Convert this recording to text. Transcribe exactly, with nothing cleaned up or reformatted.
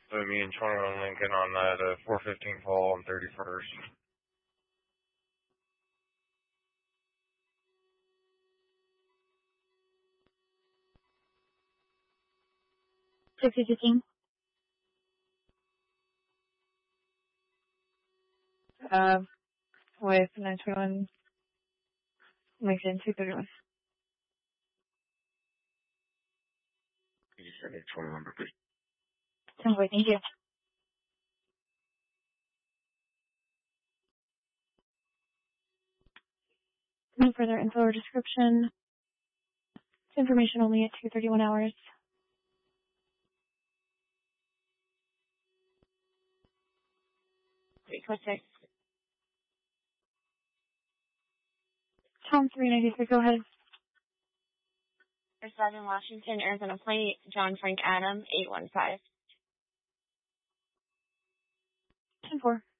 So me and twenty-one Lincoln on that uh, four fifteen fall on thirty-first. sixty fifteen. Uh, with nine twenty-one Lincoln two thirty-one. You said twenty-one. ten four, thank you. No further info or description. It's information only at two thirty-one hours. three four six. Tom three ninety-three, go ahead. seven Washington, Arizona plate, John Frank Adam, eight one five. ten four.